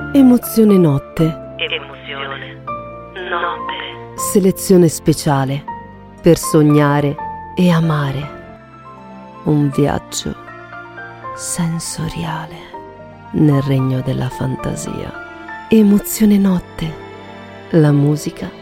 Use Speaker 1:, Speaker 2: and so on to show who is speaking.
Speaker 1: Emozione notte.
Speaker 2: Emozione notte.
Speaker 1: Selezione speciale per sognare e amare. Un viaggio sensoriale nel regno della fantasia. Emozione notte. La musica